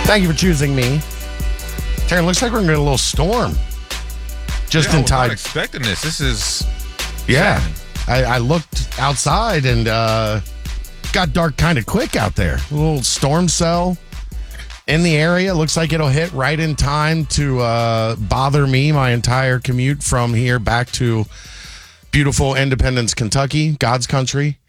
Thank you for choosing me. Taryn, looks like we're going to get a little storm. Just in time. I was not expecting this. This is... Yeah. I looked outside and got dark kind of quick out there. A little storm cell in the area. Looks like it'll hit right in time to bother me my entire commute from here back to beautiful Independence, Kentucky, God's country.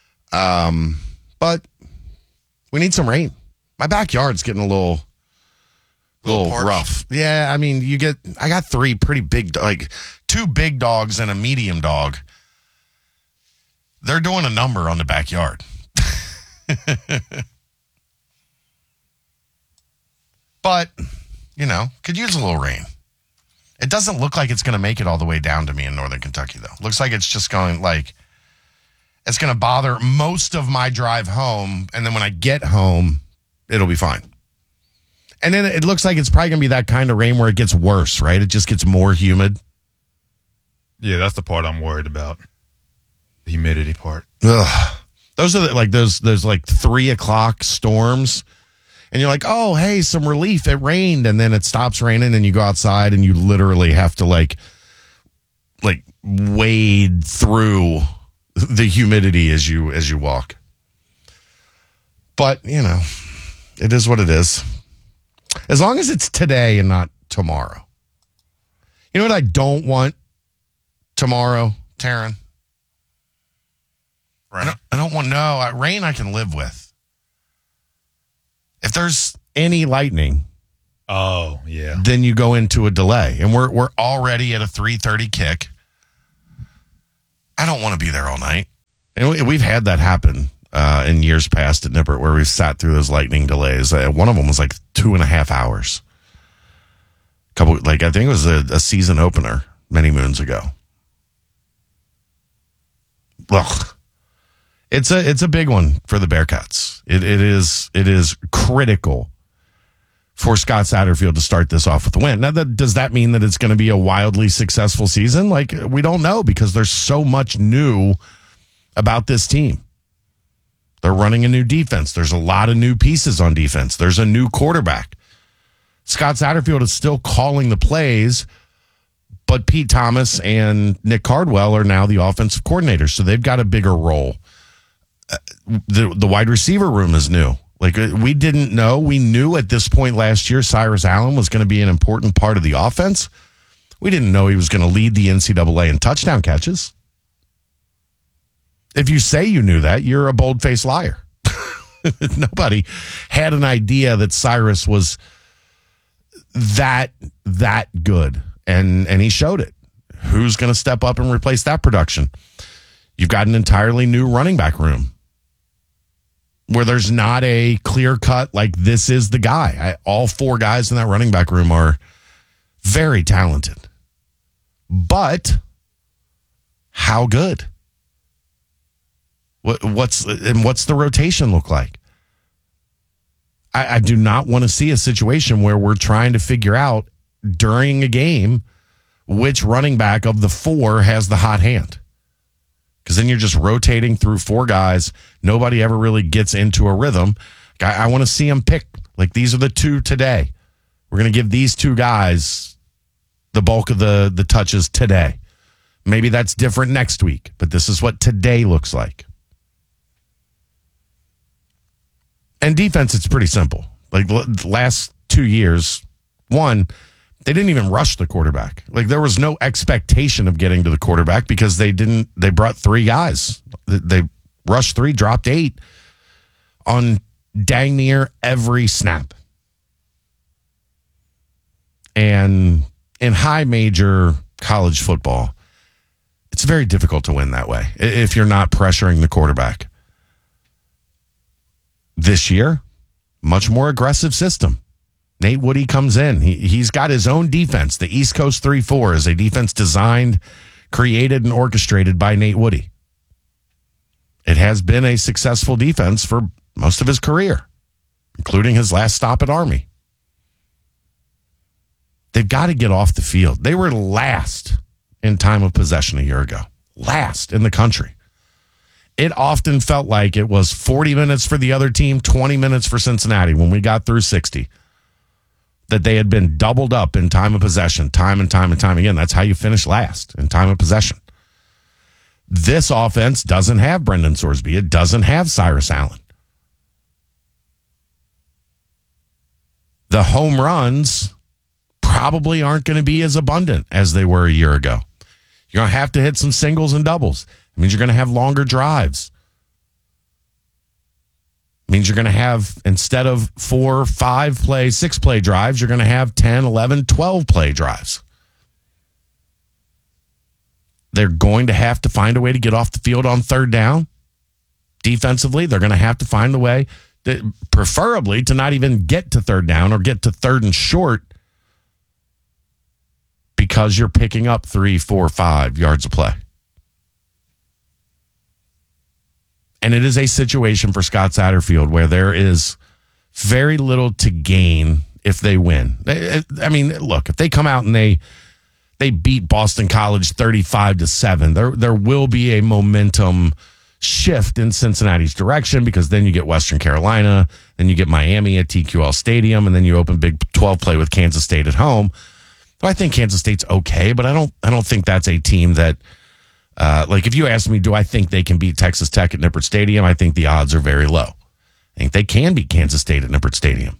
But we need some rain. My backyard's getting a little rough. Yeah, I mean, I got three pretty big, like two big dogs and a medium dog. They're doing a number on the backyard. But, could use a little rain. It doesn't look like it's going to make it all the way down to me in northern Kentucky, though. Looks like it's just going, it's going to bother most of my drive home, and then when I get home, it'll be fine. And then it looks like it's probably going to be that kind of rain where it gets worse, right? It just gets more humid. Yeah, that's the part I'm worried about. The humidity part. Ugh. Those are those 3 o'clock storms. And you're like, oh, hey, some relief. It rained. And then it stops raining and you go outside and you literally have to wade through the humidity as you walk. But, it is what it is. As long as it's today and not tomorrow. You know what I don't want tomorrow, Taryn? Right. I don't want rain I can live with. If there's any lightning, oh yeah, then you go into a delay. And we're already at a 3:30 kick. I don't want to be there all night. And we've had that happen in years past at Nippert where we've sat through those lightning delays. One of them was 2.5 hours. I think it was a season opener many moons ago. Ugh. It's a big one for the Bearcats. It is critical for Scott Satterfield to start this off with a win. Now, does that mean that it's going to be a wildly successful season? We don't know because there's so much new about this team. They're running a new defense. There's a lot of new pieces on defense. There's a new quarterback. Scott Satterfield is still calling the plays, but Pete Thomas and Nick Cardwell are now the offensive coordinators, so they've got a bigger role. The wide receiver room is new. We didn't know. We knew at this point last year Cyrus Allen was going to be an important part of the offense. We didn't know he was going to lead the NCAA in touchdown catches. If you say you knew that, you're a bold-faced liar. Nobody had an idea that Cyrus was that good, and he showed it. Who's going to step up and replace that production? You've got an entirely new running back room where there's not a clear cut, this is the guy. All four guys in that running back room are very talented. But how good? What's the rotation look like? I do not want to see a situation where we're trying to figure out during a game which running back of the four has the hot hand. Because then you're just rotating through four guys. Nobody ever really gets into a rhythm. I want to see them pick. These are the two today. We're going to give these two guys the bulk of the touches today. Maybe that's different next week, but this is what today looks like. And defense, it's pretty simple. The last 2 years, one, they didn't even rush the quarterback. There was no expectation of getting to the quarterback because they brought three guys. They rushed 3, dropped 8 on dang near every snap. And in high major college football, it's very difficult to win that way if you're not pressuring the quarterback. This year, much more aggressive system. Nate Woody comes in. He's got his own defense. The East Coast 3-4 is a defense designed, created, and orchestrated by Nate Woody. It has been a successful defense for most of his career, including his last stop at Army. They've got to get off the field. They were last in time of possession a year ago. Last in the country. It often felt like it was 40 minutes for the other team, 20 minutes for Cincinnati when we got through 60. that they had been doubled up in time of possession, time and time and time again. That's how you finish last in time of possession. This offense doesn't have Brendan Sorsby. It doesn't have Cyrus Allen. The home runs probably aren't going to be as abundant as they were a year ago. You're going to have to hit some singles and doubles. It means you're going to have longer drives. It means you're going to have, instead of 4, 5 play, 6 play drives, you're going to have 10, 11, 12 play drives. They're going to have to find a way to get off the field on third down. Defensively, they're going to have to find a way, preferably to not even get to third down or get to third and short, because you're picking up 3, 4, 5 yards of play. And it is a situation for Scott Satterfield where there is very little to gain if they win. I mean, look, if they come out and they beat Boston College 35-7, there will be a momentum shift in Cincinnati's direction, because then you get Western Carolina, then you get Miami at TQL Stadium, and then you open Big 12 play with Kansas State at home. So I think Kansas State's okay, but I don't think that's a team that, like, if you ask me, do I think they can beat Texas Tech at Nippert Stadium? I think the odds are very low. I think they can beat Kansas State at Nippert Stadium.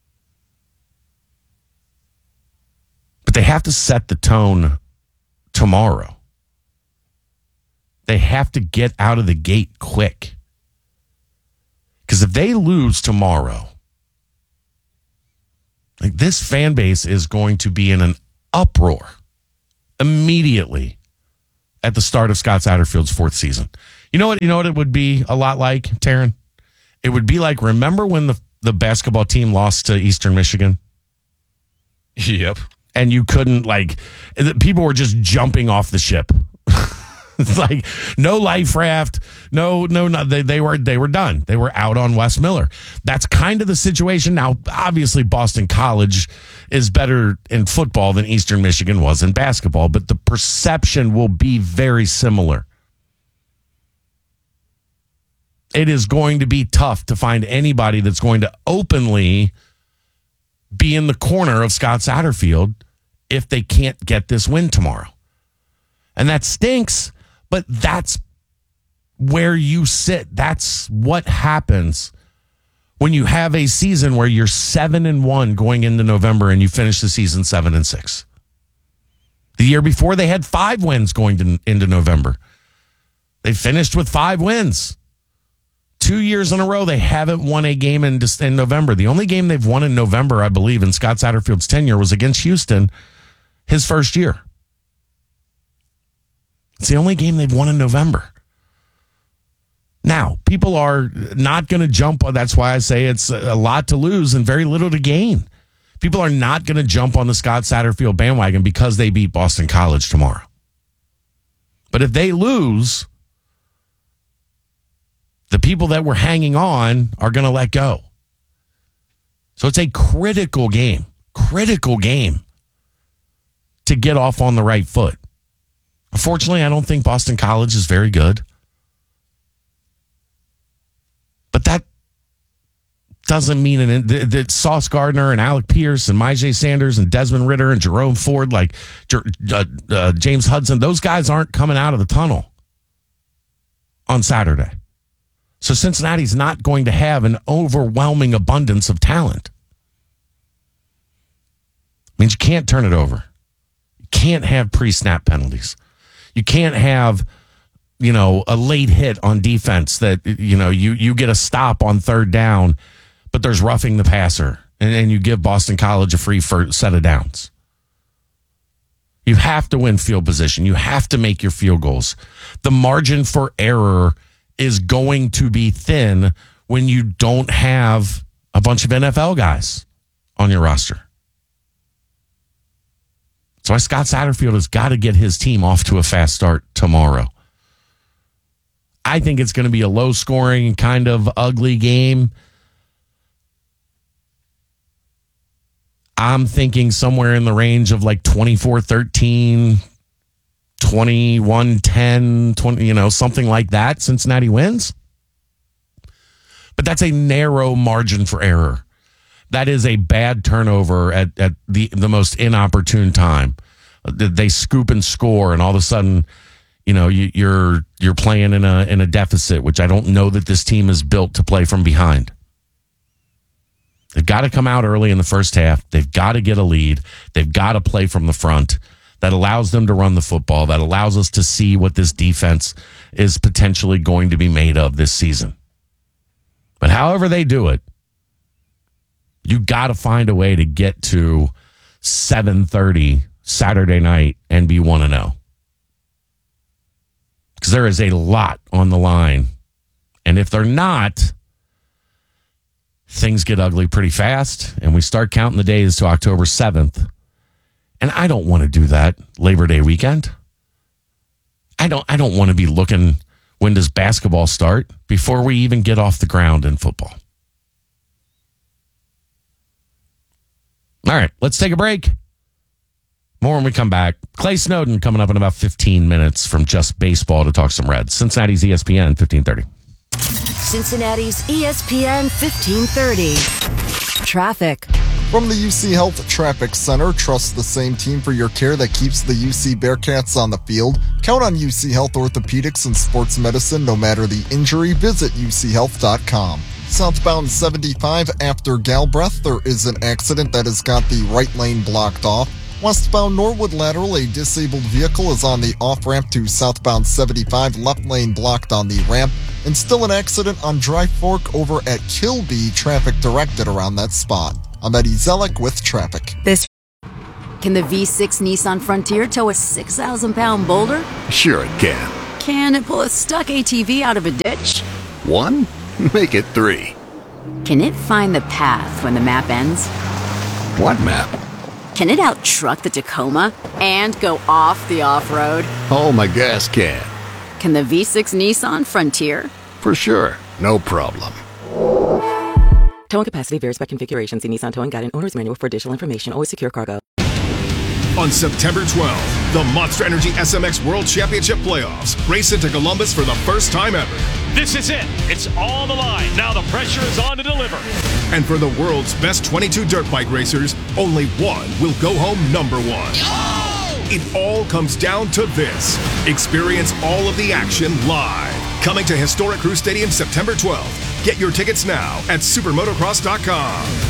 But they have to set the tone tomorrow. They have to get out of the gate quick. Because if they lose tomorrow, like, this fan base is going to be in an uproar immediately at the start of Scott Satterfield's 4th season. You know what it would be a lot like, Taryn? It would be like, remember when the basketball team lost to Eastern Michigan? Yep. And you couldn't, like, people were just jumping off the ship. It's like no life raft, no. They were done. They were out on Wes Miller. That's kind of the situation now. Obviously, Boston College is better in football than Eastern Michigan was in basketball, but the perception will be very similar. It is going to be tough to find anybody that's going to openly be in the corner of Scott Satterfield if they can't get this win tomorrow. And that stinks, but that's where you sit. That's what happens when you have a season where you're 7-1 going into November and you finish the season 7-6. The year before, they had 5 wins going into November. They finished with 5 wins. 2 years in a row, they haven't won a game in November. The only game they've won in November, I believe, in Scott Satterfield's tenure was against Houston, his first year. It's the only game they've won in November. Now, people are not going to jump on. That's why I say it's a lot to lose and very little to gain. People are not going to jump on the Scott Satterfield bandwagon because they beat Boston College tomorrow. But if they lose, the people that were hanging on are going to let go. So it's a critical game to get off on the right foot. Unfortunately, I don't think Boston College is very good. But that doesn't mean that Sauce Gardner and Alec Pierce and Myjai Sanders and Desmond Ritter and Jerome Ford, like James Hudson, those guys aren't coming out of the tunnel on Saturday. So Cincinnati's not going to have an overwhelming abundance of talent. It means you can't turn it over. You can't have pre-snap penalties. You can't have, a late hit on defense that, you get a stop on third down, but there's roughing the passer, and you give Boston College a free set of downs. You have to win field position. You have to make your field goals. The margin for error is going to be thin when you don't have a bunch of NFL guys on your roster. So Scott Satterfield has got to get his team off to a fast start tomorrow. I think it's going to be a low-scoring, kind of ugly game. I'm thinking somewhere in the range of like 24-13, 21-10, 20, something like that. Cincinnati wins. But that's a narrow margin for error. That is a bad turnover at the most inopportune time. They scoop and score, and all of a sudden, you're playing in a deficit, which I don't know that this team is built to play from behind. They've got to come out early in the first half. They've got to get a lead. They've got to play from the front. That allows them to run the football. That allows us to see what this defense is potentially going to be made of this season. But however they do it, you got to find a way to get to 7:30 Saturday night and be 1-0. Because there is a lot on the line. And if they're not, things get ugly pretty fast, and we start counting the days to October 7th. And I don't want to do that Labor Day weekend. I don't want to be looking, when does basketball start, before we even get off the ground in football. All right, let's take a break. More when we come back. Clay Snowden coming up in about 15 minutes from Just Baseball to talk some Reds. Cincinnati's ESPN 1530. Cincinnati's ESPN 1530. Traffic. From the UC Health Traffic Center, trust the same team for your care that keeps the UC Bearcats on the field. Count on UC Health Orthopedics and Sports Medicine no matter the injury. Visit uchealth.com. Southbound 75 after Galbraith, there is an accident that has got the right lane blocked off. Westbound Norwood lateral, a disabled vehicle is on the off-ramp to southbound 75, left lane blocked on the ramp. And still an accident on Dry Fork over at Kilby, traffic directed around that spot. I'm Eddie Zellick with traffic. Can the V6 Nissan Frontier tow a 6,000-pound boulder? Sure it can. Can it pull a stuck ATV out of a ditch? 1? Make it 3. Can it find the path when the map ends? What map? Can it out-truck the Tacoma and go off the off-road? Oh, my gas can. Can the V6 Nissan Frontier? For sure. No problem. Towing capacity varies by configuration. See Nissan Towing Guide and Owner's Manual for additional information. Always secure cargo. On September 12th, the Monster Energy SMX World Championship Playoffs race into Columbus for the first time ever. This is it. It's all on the line. Now the pressure is on to deliver. And for the world's best 22 dirt bike racers, only one will go home number one. It all comes down to this. Experience all of the action live. Coming to Historic Crew Stadium September 12th. Get your tickets now at supermotocross.com.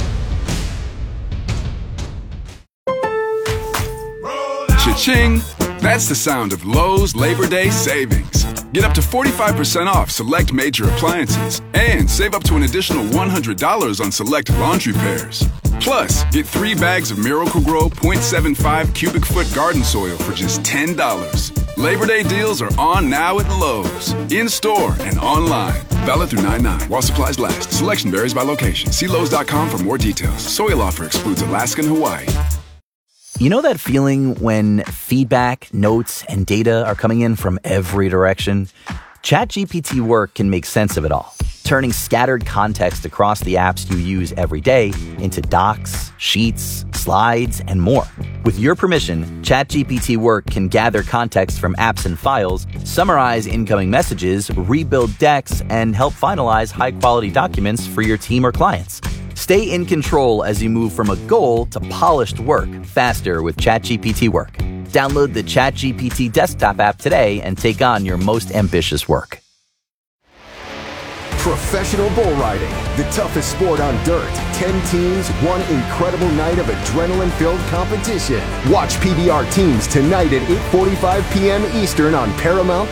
Cha-ching! That's the sound of Lowe's Labor Day savings. Get up to 45% off select major appliances and save up to an additional $100 on select laundry pairs. Plus, get 3 bags of Miracle-Gro 0.75 cubic foot garden soil for just $10. Labor Day deals are on now at Lowe's, in-store and online. Valid through 9/9 while supplies last. Selection varies by location. See Lowe's.com for more details. Soil offer excludes Alaska and Hawaii. You know that feeling when feedback, notes, and data are coming in from every direction? ChatGPT Work can make sense of it all, turning scattered context across the apps you use every day into docs, sheets, slides, and more. With your permission, ChatGPT Work can gather context from apps and files, summarize incoming messages, rebuild decks, and help finalize high-quality documents for your team or clients. Stay in control as you move from a goal to polished work faster with ChatGPT Work. Download the ChatGPT desktop app today and take on your most ambitious work. Professional bull riding, the toughest sport on dirt. 10 teams, one incredible night of adrenaline-filled competition. Watch PBR teams tonight at 8:45 p.m. Eastern on Paramount+.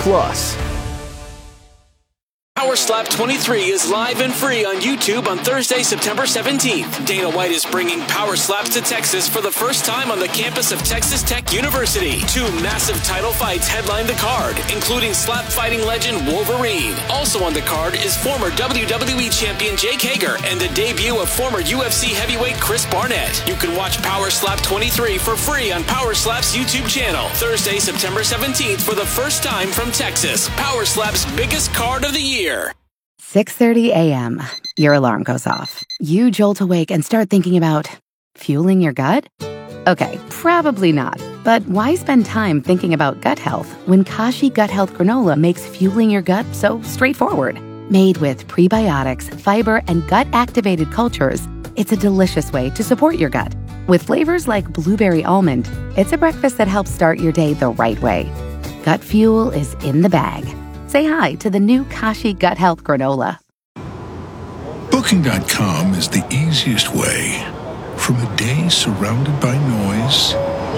Power Slap 23 is live and free on YouTube on Thursday, September 17th. Dana White is bringing Power Slaps to Texas for the first time on the campus of Texas Tech University. 2 massive title fights headline the card, including slap fighting legend Wolverine. Also on the card is former WWE champion Jake Hager and the debut of former UFC heavyweight Chris Barnett. You can watch Power Slap 23 for free on Power Slap's YouTube channel. Thursday, September 17th for the first time from Texas. Power Slap's biggest card of the year. 6:30 a.m. Your alarm goes off. You jolt awake and start thinking about fueling your gut? Okay, probably not. But why spend time thinking about gut health when Kashi Gut Health Granola makes fueling your gut so straightforward? Made with prebiotics, fiber, and gut-activated cultures, it's a delicious way to support your gut. With flavors like blueberry almond, it's a breakfast that helps start your day the right way. Gut Fuel is in the bag. Say hi to the new Kashi Gut Health Granola. Booking.com is the easiest way. From a day surrounded by noise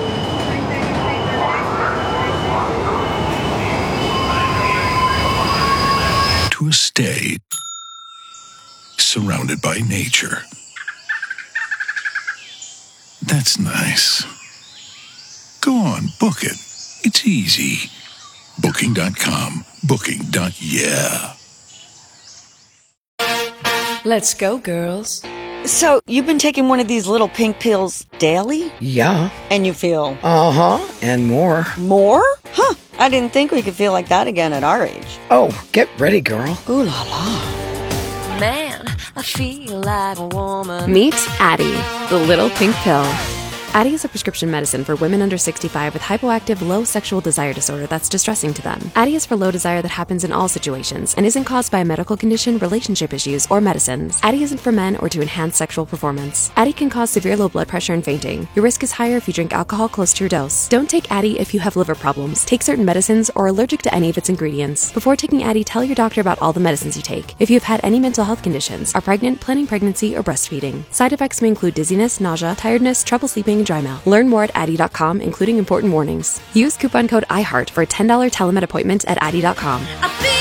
to a stay surrounded by nature. That's nice. Go on, book it. It's easy. Booking.com. Booking.yeah. Let's go, girls. So, you've been taking one of these little pink pills daily? Yeah. And you feel? Uh-huh, and more. More? Huh, I didn't think we could feel like that again at our age. Oh, get ready, girl. Ooh la la. Man, I feel like a woman. Meet Addyi, the little pink pill. Addyi is a prescription medicine for women under 65 with hypoactive low sexual desire disorder that's distressing to them. Addyi is for low desire that happens in all situations and isn't caused by a medical condition, relationship issues, or medicines. Addyi isn't for men or to enhance sexual performance. Addyi can cause severe low blood pressure and fainting. Your risk is higher if you drink alcohol close to your dose. Don't take Addyi if you have liver problems, take certain medicines, or are allergic to any of its ingredients. Before taking Addyi, tell your doctor about all the medicines you take. If you have had any mental health conditions, are pregnant, planning pregnancy, or breastfeeding. Side effects may include dizziness, nausea, tiredness, trouble sleeping, and dry mouth. Learn more at Addyi.com, including important warnings. Use coupon code IHEART for a $10 telemed appointment at Addyi.com.